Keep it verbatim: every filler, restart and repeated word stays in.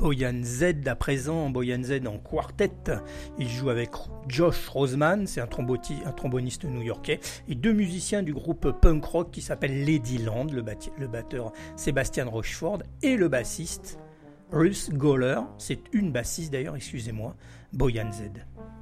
Boyan Z à présent, Boyan Z en quartet. Il joue avec Josh Roseman, c'est un, tromboti- un tromboniste new-yorkais, et deux musiciens du groupe punk rock qui s'appelle Ladyland, le, bat- le batteur Sébastien Rocheford et le bassiste Ruth Gawler. C'est une bassiste d'ailleurs, excusez-moi, Boyan Z.